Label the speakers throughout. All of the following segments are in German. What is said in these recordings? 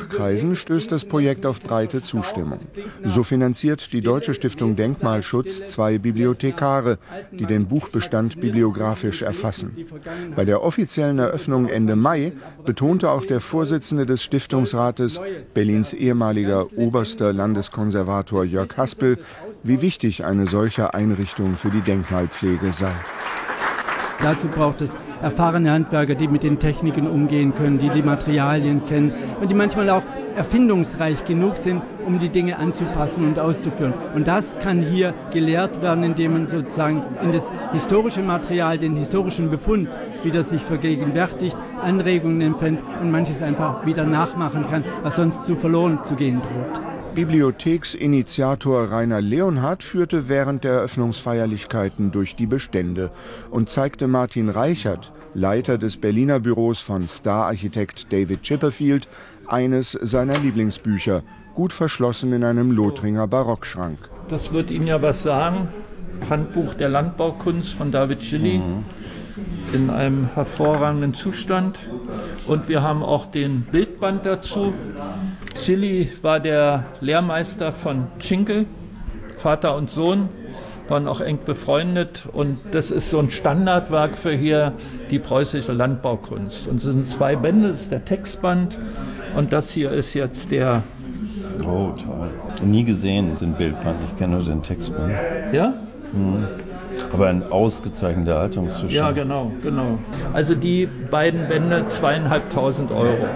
Speaker 1: Fachkreisen stößt das Projekt auf breite Zustimmung. So finanziert die Deutsche Stiftung Denkmalschutz 2 Bibliothekare, die den Buchbestand bibliografisch erfassen. Bei der offiziellen Eröffnung Ende Mai betonte auch der Vorsitzende des Stiftungsrates, Berlins ehemaliger oberster Landeskonservator Jörg Haspel, wie wichtig eine solche Einrichtung für die Denkmalpflege sei.
Speaker 2: Dazu braucht es erfahrene Handwerker, die mit den Techniken umgehen können, die die Materialien kennen und die manchmal auch erfindungsreich genug sind, um die Dinge anzupassen und auszuführen. Und das kann hier gelehrt werden, indem man sozusagen in das historische Material, den historischen Befund wieder sich vergegenwärtigt, Anregungen empfängt und manches einfach wieder nachmachen kann, was sonst zu verloren zu gehen droht.
Speaker 1: Bibliotheksinitiator Rainer Leonhardt führte während der Eröffnungsfeierlichkeiten durch die Bestände und zeigte Martin Reichert, Leiter des Berliner Büros von Star-Architekt David Chipperfield, eines seiner Lieblingsbücher, gut verschlossen in einem Lothringer Barockschrank.
Speaker 3: Das wird Ihnen ja was sagen. Handbuch der Landbaukunst von David Gilly. In einem hervorragenden Zustand. Und wir haben auch den Bildband dazu. Gilly war der Lehrmeister von Schinkel, Vater und Sohn, waren auch eng befreundet. Und das ist so ein Standardwerk für hier die preußische Landbaukunst. Und es sind 2 Bände, das ist der Textband und das hier ist jetzt der...
Speaker 4: Oh, toll. Nie gesehen, den Bildband, ich kenne nur den Textband.
Speaker 3: Ja?
Speaker 4: Aber ein ausgezeichneter Haltungszustand.
Speaker 3: Ja, genau. Also die beiden Bände 2.500 €.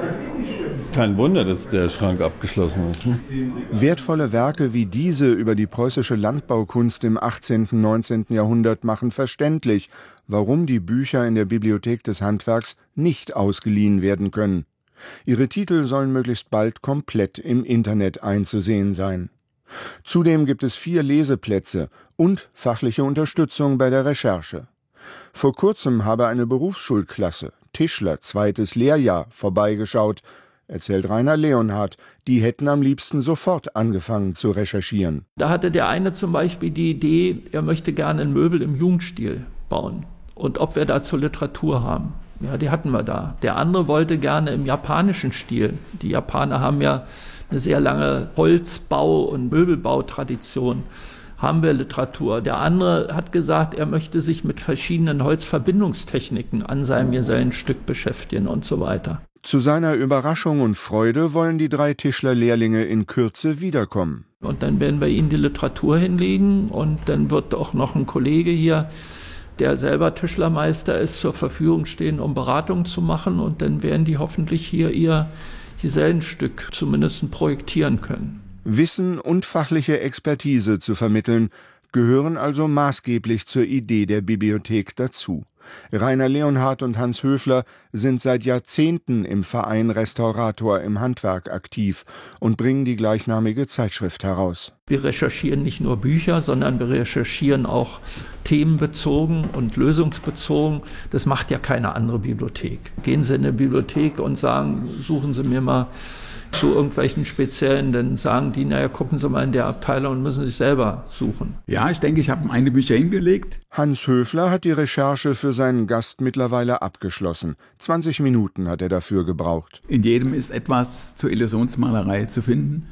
Speaker 4: Kein Wunder, dass der Schrank abgeschlossen ist.
Speaker 1: Wertvolle Werke wie diese über die preußische Landbaukunst im 18. und 19. Jahrhundert machen verständlich, warum die Bücher in der Bibliothek des Handwerks nicht ausgeliehen werden können. Ihre Titel sollen möglichst bald komplett im Internet einzusehen sein. Zudem gibt es 4 Leseplätze und fachliche Unterstützung bei der Recherche. Vor kurzem habe eine Berufsschulklasse, Tischler, 2. Lehrjahr, vorbeigeschaut, erzählt Rainer Leonhardt. Die hätten am liebsten sofort angefangen zu recherchieren.
Speaker 3: Da hatte der eine zum Beispiel die Idee, er möchte gerne ein Möbel im Jugendstil bauen und ob wir dazu Literatur haben. Ja, die hatten wir da. Der andere wollte gerne im japanischen Stil. Die Japaner haben ja eine sehr lange Holzbau- und Möbelbautradition. Haben wir Literatur. Der andere hat gesagt, er möchte sich mit verschiedenen Holzverbindungstechniken an seinem Gesellenstück beschäftigen und so weiter.
Speaker 1: Zu seiner Überraschung und Freude wollen die 3 Tischlerlehrlinge in Kürze wiederkommen.
Speaker 3: Und dann werden wir ihnen die Literatur hinlegen und dann wird auch noch ein Kollege hier, der selber Tischlermeister ist, zur Verfügung stehen, um Beratungen zu machen. Und dann werden die hoffentlich hier ihr Gesellenstück zumindest projektieren können.
Speaker 1: Wissen und fachliche Expertise zu vermitteln, gehören also maßgeblich zur Idee der Bibliothek dazu. Rainer Leonhardt und Hans Höfler sind seit Jahrzehnten im Verein Restaurator im Handwerk aktiv und bringen die gleichnamige Zeitschrift heraus.
Speaker 3: Wir recherchieren nicht nur Bücher, sondern wir recherchieren auch themenbezogen und lösungsbezogen. Das macht ja keine andere Bibliothek. Gehen Sie in eine Bibliothek und sagen, suchen Sie mir mal zu irgendwelchen Speziellen, dann sagen die, naja, gucken Sie mal in der Abteilung und müssen sich selber suchen.
Speaker 5: Ja, ich denke, ich habe meine Bücher hingelegt.
Speaker 1: Hans Höfler hat die Recherche für seinen Gast mittlerweile abgeschlossen. 20 Minuten hat er dafür gebraucht.
Speaker 5: In jedem ist etwas zur Illusionsmalerei zu finden.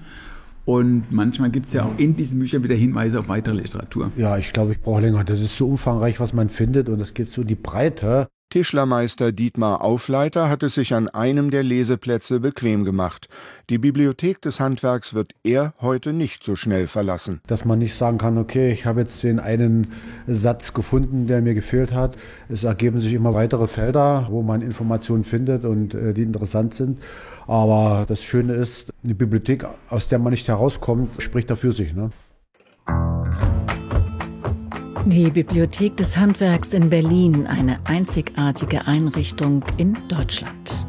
Speaker 5: Und manchmal gibt es ja auch in diesen Büchern wieder Hinweise auf weitere Literatur.
Speaker 6: Ja, ich glaube, ich brauche länger. Das ist so umfangreich, was man findet, und das geht so in die Breite.
Speaker 1: Tischlermeister Dietmar Aufleiter hat es sich an einem der Leseplätze bequem gemacht. Die Bibliothek des Handwerks wird er heute nicht so schnell verlassen.
Speaker 6: Dass man nicht sagen kann, okay, ich habe jetzt den einen Satz gefunden, der mir gefehlt hat. Es ergeben sich immer weitere Felder, wo man Informationen findet und die interessant sind. Aber das Schöne ist, eine Bibliothek, aus der man nicht herauskommt, spricht dafür sich, ne?
Speaker 7: Die Bibliothek des Handwerks in Berlin, eine einzigartige Einrichtung in Deutschland.